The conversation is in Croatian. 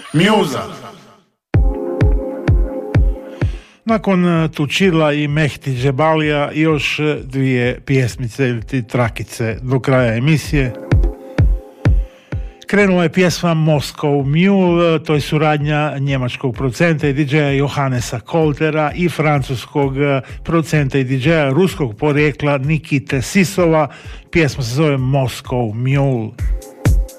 Mjuza. Nakon Tučila i Mehdi Džebalija još dvije pjesmice ili trakice do kraja emisije. Krenula je pjesma Moscow Mule, to je suradnja njemačkog producenta i DJ-a Johannesa Koltera i francuskog producenta i DJ-a ruskog porijekla Nikite Sisova. Pjesma se zove Moscow Mule.